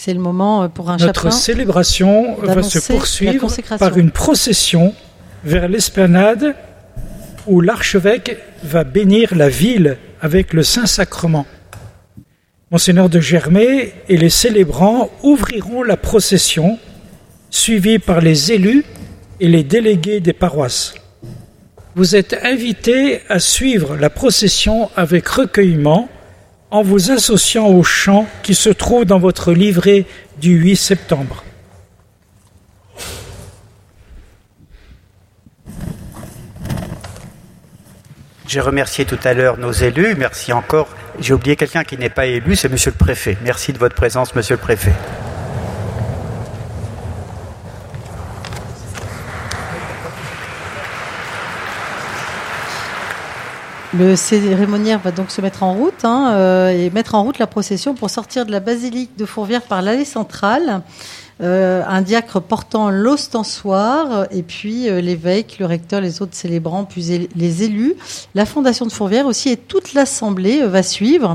C'est le moment pour un Notre chapelain célébration va se d'annoncer la poursuivre consécration. par une procession vers l'esplanade où l'archevêque va bénir la ville avec le Saint-Sacrement. Monseigneur de Germay et les célébrants ouvriront la procession, suivis par les élus et les délégués des paroisses. Vous êtes invités à suivre la procession avec recueillement en vous associant au chant qui se trouve dans votre livret du 8 septembre. J'ai remercié tout à l'heure nos élus, merci encore. J'ai oublié quelqu'un qui n'est pas élu, c'est Monsieur le Préfet. Merci de votre présence, Monsieur le Préfet. Le cérémoniaire va donc se mettre en route et mettre en route la procession pour sortir de la basilique de Fourvière par l'allée centrale. Un diacre portant l'ostensoir et puis l'évêque, le recteur, les autres célébrants, puis les élus. La Fondation de Fourvière aussi et toute l'Assemblée va suivre.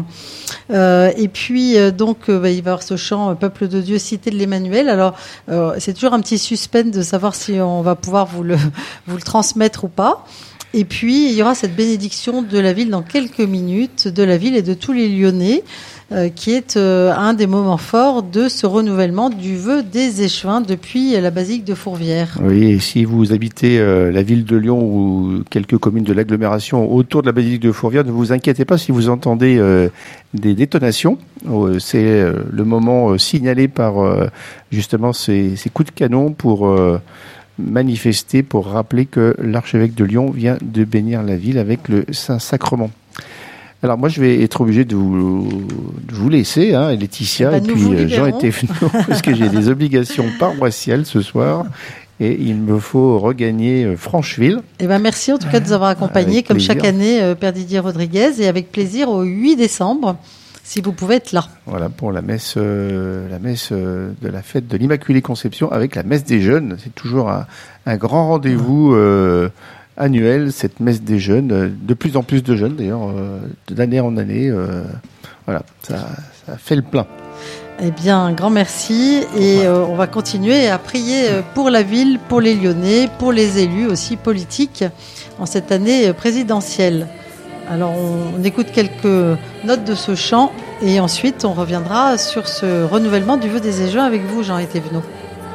Et puis donc il va y avoir ce chant « Peuple de Dieu, cité de l'Emmanuel ». Alors c'est toujours un petit suspense de savoir si on va pouvoir vous le transmettre ou pas. Et puis, il y aura cette bénédiction de la ville dans quelques minutes, de la ville et de tous les Lyonnais, qui est un des moments forts de ce renouvellement du vœu des échevins depuis la basilique de Fourvière. Oui, et si vous habitez la ville de Lyon ou quelques communes de l'agglomération autour de la basilique de Fourvière, ne vous inquiétez pas si vous entendez des détonations. C'est le moment signalé par justement ces coups de canon pour manifester, pour rappeler que l'archevêque de Lyon vient de bénir la ville avec le Saint-Sacrement. Alors moi je vais être obligé de vous laisser, Laetitia, et puis Jean et Thévenot, parce que j'ai des obligations paroissiales ce soir et il me faut regagner Francheville. Merci en tout cas de nous avoir accompagnés comme chaque année, Père Didier Rodriguez, et avec plaisir au 8 décembre. Si vous pouvez être là. Voilà, pour la messe de la fête de l'Immaculée Conception avec la messe des jeunes. C'est toujours un grand rendez-vous annuel, cette messe des jeunes. De plus en plus de jeunes, d'ailleurs, d'année en année. Voilà, ça fait le plein. Eh bien, un grand merci. Et on va continuer à prier pour la ville, pour les Lyonnais, pour les élus aussi politiques en cette année présidentielle. Alors, on écoute quelques notes de ce chant et ensuite, on reviendra sur ce renouvellement du vœu des échevins avec vous, Jean et Thévenot.